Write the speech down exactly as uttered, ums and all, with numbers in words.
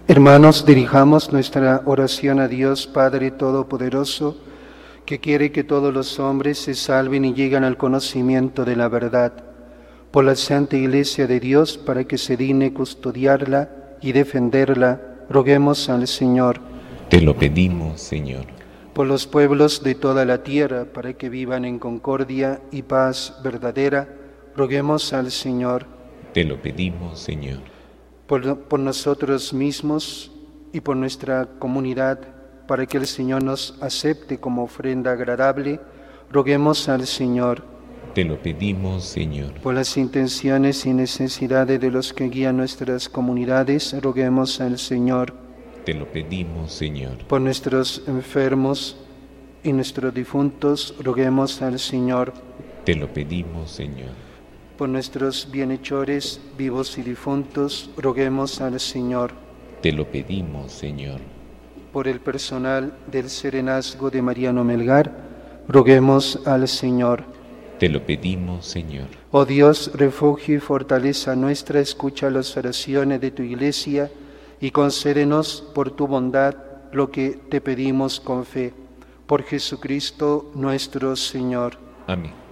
Hermanos, dirijamos nuestra oración a Dios Padre Todopoderoso, que quiere que todos los hombres se salven y lleguen al conocimiento de la verdad. Por la Santa Iglesia de Dios, para que se digne custodiarla y defenderla, roguemos al Señor. Te lo pedimos, Señor. Por los pueblos de toda la tierra, para que vivan en concordia y paz verdadera, roguemos al Señor. Te lo pedimos, Señor. Por, por nosotros mismos y por nuestra comunidad, para que el Señor nos acepte como ofrenda agradable, roguemos al Señor. Te lo pedimos, Señor. Por las intenciones y necesidades de los que guían nuestras comunidades, roguemos al Señor. Te lo pedimos, Señor. Por nuestros enfermos y nuestros difuntos, roguemos al Señor. Te lo pedimos, Señor. Por nuestros bienhechores, vivos y difuntos, roguemos al Señor. Te lo pedimos, Señor. Por el personal del Serenazgo de Mariano Melgar, roguemos al Señor. Te lo pedimos, Señor. Oh Dios, refugio y fortaleza nuestra, escucha las oraciones de tu Iglesia y concédenos por tu bondad lo que te pedimos con fe. Por Jesucristo nuestro Señor. Amén.